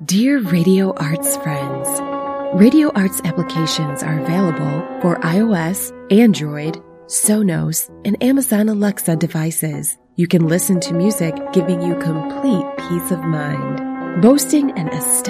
Dear Radio Arts friends, Radio Arts applications are available for iOS, Android, Sonos, and Amazon Alexa devices. You can listen to music giving you complete peace of mind. Boasting an aesthetic